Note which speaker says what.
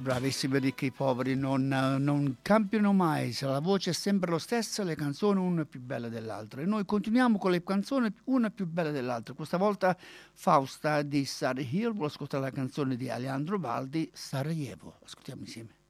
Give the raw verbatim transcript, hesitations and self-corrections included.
Speaker 1: Bravissimi, ricchi, poveri, non, non cambiano mai, se la voce è sempre lo stessa, le canzoni una più bella dell'altra. E noi continuiamo con le canzoni una più bella dell'altra. Questa volta Fausta di Sarri Hill, vuole ascoltare la canzone di Alejandro Baldi, Sarajevo. Ascoltiamo insieme.